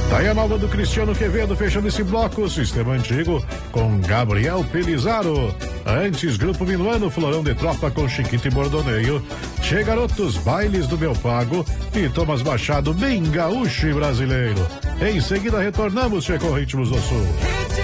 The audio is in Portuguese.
Daí a nova do Cristiano Quevedo, fechando esse bloco, Sistema Antigo, com Gabriel Pelizaro. Antes, Grupo Minuano, Florão de Tropa com Chiquito e Bordoneio. Che Garotos, Bailes do Meu Pago e Thomas Machado, bem gaúcho e brasileiro. Em seguida, retornamos, Che, com Ritmos do Sul.